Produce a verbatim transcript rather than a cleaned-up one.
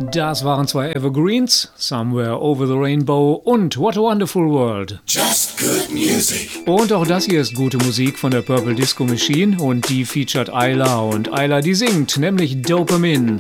Das waren zwei Evergreens, Somewhere Over the Rainbow und What a Wonderful World. Just good music. Und auch das hier ist gute Musik von der Purple Disco Machine und die featured Ayla und Ayla, die singt, nämlich Dopamine.